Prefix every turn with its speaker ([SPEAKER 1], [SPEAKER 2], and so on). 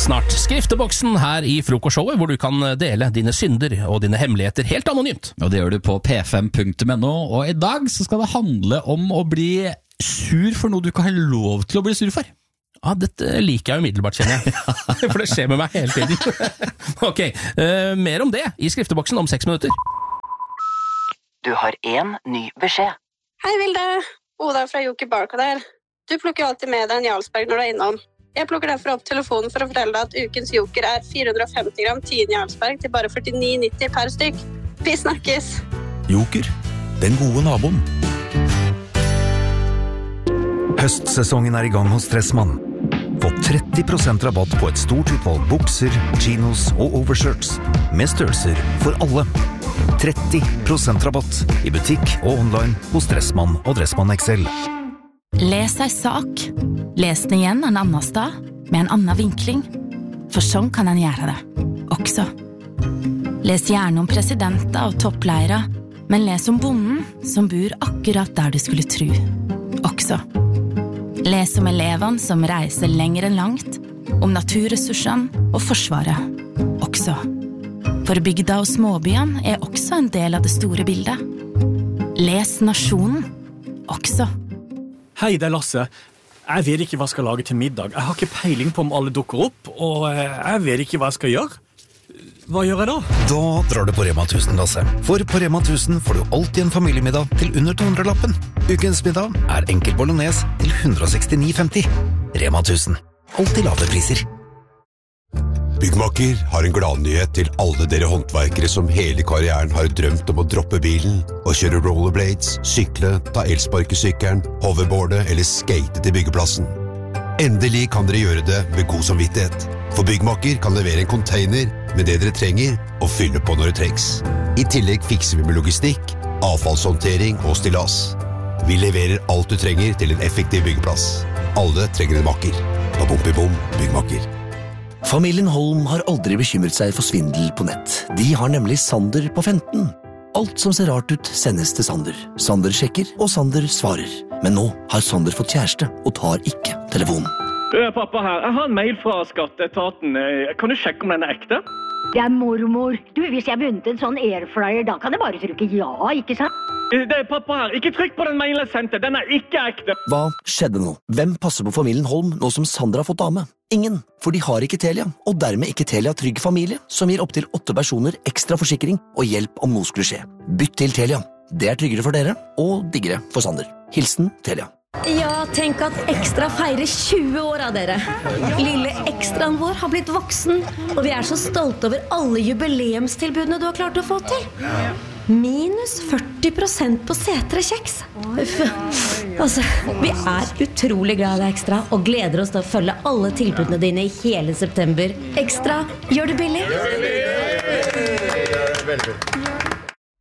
[SPEAKER 1] snart skrifteboksen her i frokostshowet, hvor du kan dele dine synder og dine hemmeligheter helt anonymt.
[SPEAKER 2] Og det gjør du på p5.no, og i dag så skal det handle om å bli sur for noe du ikke har lov til å bli sur for.
[SPEAKER 1] Ja, dette liker jeg umiddelbart, kjenner jeg. For det skjer med meg hele tiden. Ok, mer om det i skrifteboksen om 6 minutter.
[SPEAKER 3] Du har en ny beskjed.
[SPEAKER 4] Hei Vilde, Oda fra Joker Barca der. Du plukker alltid med deg en Jarlsberg når du er innom. Jeg plukker derfor opp telefonen for å fortelle deg at ukens Joker 450 gram 10 Jarlsberg til bare 49,90 per stykk. Vi snakkes!
[SPEAKER 5] Joker, den gode naboen. Høstsesongen er i gang hos Dressmann. Få 30% rabatt på et stort utvalg bukser, chinos og overshirts, med størrelser for alle. 30% rabatt i butikk og online hos Dressmann og Dressmann XL.
[SPEAKER 6] Les ei sak. Les den igjen en annen sted, med en annen vinkling. For sånn kan en gjøre det, også. Les gjerne om presidenter og toppleiere, men les om bonden som bor akkurat der du skulle tro, også. Les om elevene som reiser lenger enn langt, om naturressursene og forsvaret, også. For bygda og småbyen er også en del av det store bildet. Les nasjonen, også.
[SPEAKER 7] Hei, det er Lasse. Jeg vet ikke hva jeg skal lage til middag. Jeg har ikke peiling på om alle dukker opp, og jeg vet ikke hva jeg skal gjøre. Hva gjør jeg da?
[SPEAKER 5] Da drar du på Rema 1000, Lasse. For på Rema 1000 får du alltid en familiemiddag til under 200-lappen. Ukens middag er enkel bolognese til 169,50. Rema 1000. Alltid lave priser.
[SPEAKER 8] Byggmakker har en gladnyhet til alle dere håndverkere som hele karrieren har drømt om å droppe bilen og kjøre rollerblades, sykle, ta elsparkesykkelen, hoverboarde eller skate til byggeplassen. Endelig kan dere gjøre det med god samvittighet, for Byggmakker kan levere en container med det dere trenger og fylle på når det trengs. I tillegg fikser vi med logistikk, avfallshåndtering og stillas. Vi leverer alt du trenger til en effektiv byggeplass. Alle trenger en makker. Da bom, Byggmakker.
[SPEAKER 9] Familien Holm har aldri bekymret seg for svindel på nett. De har nemlig Sander på 15. Alt som ser rart ut sendes til Sander. Sander sjekker, og Sander svarer. Men nå har Sander fått kjæreste og tar ikke telefonen.
[SPEAKER 10] Pappa her, jeg har en mail fra skatteetaten. Kan du sjekke om den er ekte?
[SPEAKER 11] Det er mormor. Du, hvis jeg vunnet en sånn airfryer, da kan jeg bare trykke ja, ikke sant?
[SPEAKER 10] Det er pappa her. Ikke trykk på den mailen jeg sendte. Den er ikke ekte.
[SPEAKER 9] Hva skjedde nå? Hvem passer på familien Holm nå som Sander har fått dame? Ingen, for de har ikke Telia, og dermed ikke Telia Trygg Familie, som gir opp til 8 personer ekstra forsikring og hjelp om noe skulle skje. Bytt til Telia. Det er tryggere for dere, og diggere for Sander. Hilsen Telia.
[SPEAKER 12] Ja, tenk at Ekstra feirer 20 år av dere. Lille ekstraen vår har blitt voksen, og vi er så stolte over alle jubileumstilbudene du har klart å få til. Minus 40% på setre-kjeks. Altså, vi er utrolig glad i Ekstra og gleder oss til å følge alle tilbudene dine i hele september. Ekstra, gjør det billig.